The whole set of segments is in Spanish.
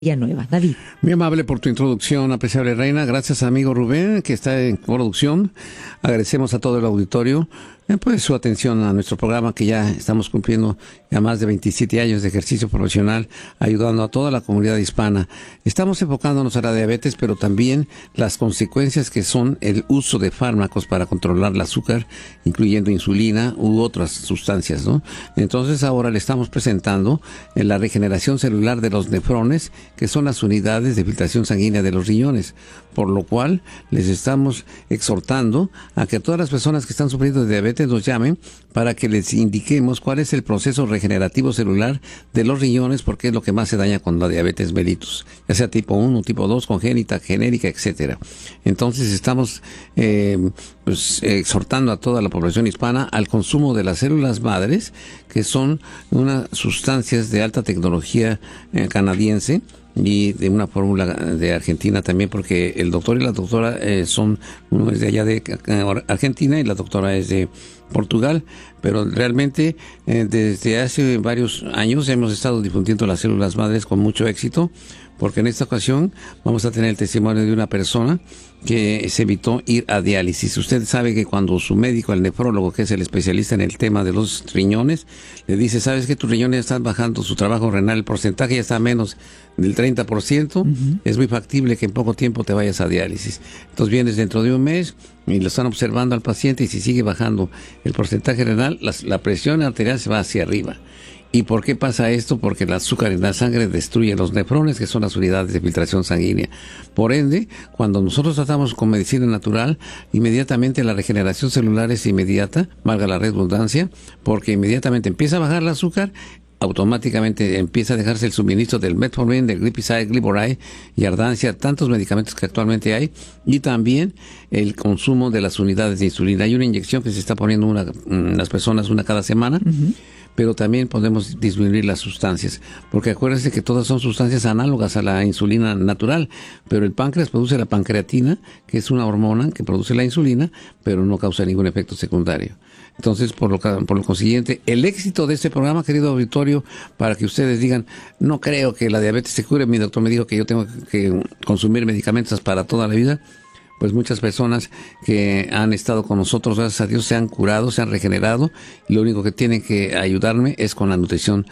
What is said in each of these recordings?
Villanueva. David. Muy amable por tu introducción, apreciable reina. Gracias, amigo Rubén, que está en producción. Agradecemos a todo el auditorio pues su atención a nuestro programa, que ya estamos cumpliendo ya más de 27 años de ejercicio profesional, ayudando a toda la comunidad hispana. Estamos enfocándonos a la diabetes, pero también las consecuencias que son el uso de fármacos para controlar el azúcar, incluyendo insulina u otras sustancias, ¿no? Entonces ahora le estamos presentando la regeneración celular de los nefrones, que son las unidades de filtración sanguínea de los riñones, por lo cual les estamos exhortando a que todas las personas que están sufriendo de diabetes nos llamen para que les indiquemos cuál es el proceso regenerativo celular de los riñones, porque es lo que más se daña con la diabetes mellitus, ya sea tipo 1, tipo 2, congénita, genérica, etcétera. Entonces estamos exhortando a toda la población hispana al consumo de las células madres, que son unas sustancias de alta tecnología canadiense, y de una fórmula de Argentina también, porque el doctor y la doctora uno es de allá de Argentina y la doctora es de Portugal, pero realmente desde hace varios años hemos estado difundiendo las células madres con mucho éxito, porque en esta ocasión vamos a tener el testimonio de una persona que se evitó ir a diálisis. Usted sabe que cuando su médico, el nefrólogo, que es el especialista en el tema de los riñones, le dice, ¿sabes que tus riñones están bajando su trabajo renal? El porcentaje ya está a menos del 30%. Es muy factible que en poco tiempo te vayas a diálisis. Entonces vienes dentro de un mes y lo están observando al paciente, y si sigue bajando el porcentaje renal, la presión arterial se va hacia arriba. ¿Y por qué pasa esto? Porque el azúcar en la sangre destruye los nefrones, que son las unidades de filtración sanguínea. Por ende, cuando nosotros tratamos con medicina natural, inmediatamente la regeneración celular es inmediata, valga la redundancia, porque inmediatamente empieza a bajar el azúcar, automáticamente empieza a dejarse el suministro del metformin, del glipizide, gliburide, yardancia, tantos medicamentos que actualmente hay, y también el consumo de las unidades de insulina. Hay una inyección que se está poniendo las personas una cada semana, pero también podemos disminuir las sustancias, porque acuérdense que todas son sustancias análogas a la insulina natural, pero el páncreas produce la pancreatina, que es una hormona que produce la insulina, pero no causa ningún efecto secundario. Entonces, por lo consiguiente, el éxito de este programa, querido auditorio, para que ustedes digan, no creo que la diabetes se cure, mi doctor me dijo que yo tengo que consumir medicamentos para toda la vida. Pues muchas personas que han estado con nosotros, gracias a Dios, se han curado, se han regenerado, y lo único que tienen que ayudarme es con la nutrición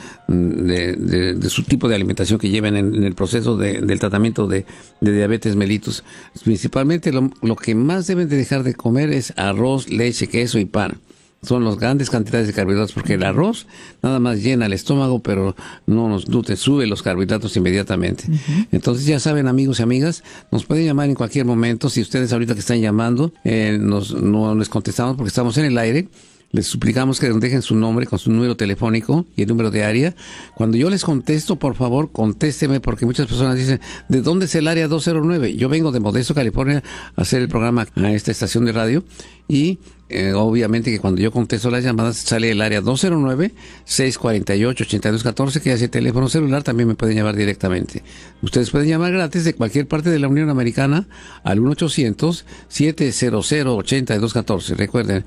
de su tipo de alimentación que lleven en el proceso del tratamiento de diabetes mellitus. Principalmente lo que más deben de dejar de comer es arroz, leche, queso y pan. Son las grandes cantidades de carbohidratos, porque el arroz nada más llena el estómago, pero no te sube los carbohidratos inmediatamente. Entonces, ya saben, amigos y amigas, nos pueden llamar en cualquier momento. Si ustedes ahorita que están llamando, no les contestamos porque estamos en el aire, les suplicamos que nos dejen su nombre con su número telefónico y el número de área. Cuando yo les contesto, por favor, contésteme, porque muchas personas dicen, ¿de dónde es el área 209? Yo vengo de Modesto, California, a hacer el programa a esta estación de radio, y obviamente que cuando yo contesto las llamadas sale el área 209-648-8214, que es el teléfono celular. También me pueden llamar directamente. Ustedes pueden llamar gratis de cualquier parte de la Unión Americana al 1-800-700-8214. Recuerden,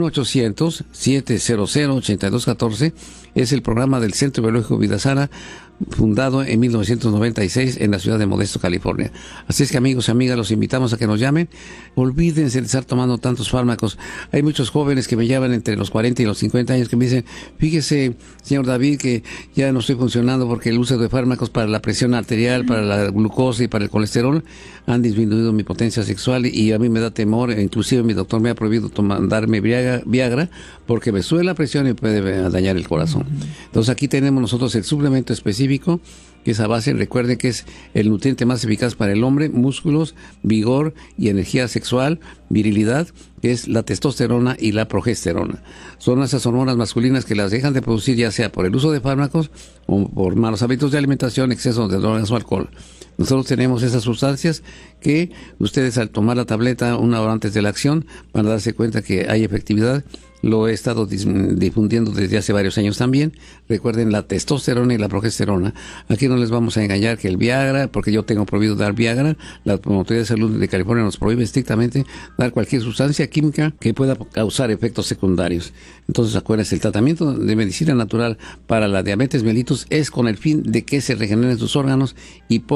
1-800-700-8214 es el programa del Centro Biológico Vida Sana, fundado en 1996 en la ciudad de Modesto, California. Así es que, amigos y amigas, los invitamos a que nos llamen. Olvídense de estar tomando tantos fármacos. Hay muchos jóvenes que me llaman entre los 40 y los 50 años que me dicen, fíjese, señor David, que ya no estoy funcionando porque el uso de fármacos para la presión arterial, para la glucosa y para el colesterol han disminuido mi potencia sexual, y a mí me da temor. Inclusive mi doctor me ha prohibido darme Viagra porque me sube la presión y puede dañar el corazón. Entonces aquí tenemos nosotros el suplemento específico, que es a base, recuerden que es el nutriente más eficaz para el hombre: músculos, vigor y energía sexual, virilidad, que es la testosterona y la progesterona. Son esas hormonas masculinas que las dejan de producir, ya sea por el uso de fármacos o por malos hábitos de alimentación, exceso de drogas o alcohol. Nosotros tenemos esas sustancias que ustedes, al tomar la tableta una hora antes de la acción, van a darse cuenta que hay efectividad lo he estado difundiendo desde hace varios años también. Recuerden la testosterona y la progesterona. Aquí no les vamos a engañar que el Viagra, porque yo tengo prohibido dar Viagra, la Autoridad de Salud de California nos prohíbe estrictamente dar cualquier sustancia química que pueda causar efectos secundarios. Entonces, acuérdense, el tratamiento de medicina natural para la diabetes mellitus es con el fin de que se regeneren sus órganos y